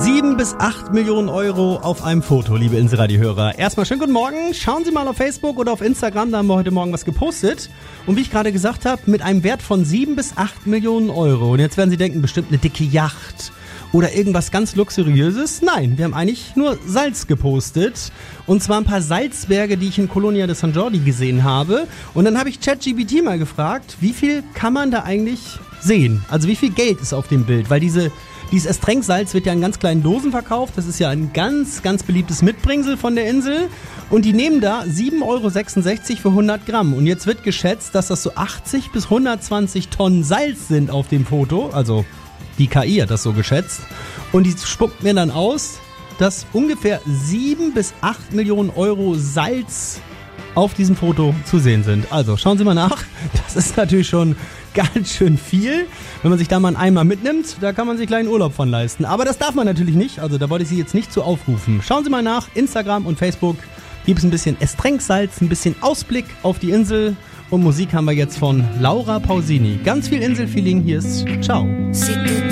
7 bis 8 Millionen Euro auf einem Foto, liebe Inselradio-Hörer. Erstmal schönen guten Morgen. Schauen Sie mal auf Facebook oder auf Instagram, da haben wir heute Morgen was gepostet. Und wie ich gerade gesagt habe, mit einem Wert von 7 bis 8 Millionen Euro. Und jetzt werden Sie denken, bestimmt eine dicke Yacht oder irgendwas ganz Luxuriöses. Nein, wir haben eigentlich nur Salz gepostet. Und zwar ein paar Salzberge, die ich in Colonia de San Jordi gesehen habe. Und dann habe ich ChatGPT mal gefragt, wie viel kann man da eigentlich sehen? Also wie viel Geld ist auf dem Bild? Weil dieses Estrenk-Salz wird ja in ganz kleinen Dosen verkauft. Das ist ja ein ganz, ganz beliebtes Mitbringsel von der Insel. Und die nehmen da 7,66 Euro für 100 Gramm. Und jetzt wird geschätzt, dass das so 80 bis 120 Tonnen Salz sind auf dem Foto. Also die KI hat das so geschätzt. Und die spuckt mir dann aus, dass ungefähr 7 bis 8 Millionen Euro Salz auf diesem Foto zu sehen sind. Also schauen Sie mal nach. Das ist natürlich schon ganz schön viel. Wenn man sich da mal einen Eimer mitnimmt, da kann man sich kleinen Urlaub von leisten. Aber das darf man natürlich nicht. Also da wollte ich Sie jetzt nicht zu aufrufen. Schauen Sie mal nach. Instagram und Facebook gibt es ein bisschen Estrenk-Salz, ein bisschen Ausblick auf die Insel. Und Musik haben wir jetzt von Laura Pausini. Ganz viel Inselfeeling. Hier ist Ciao.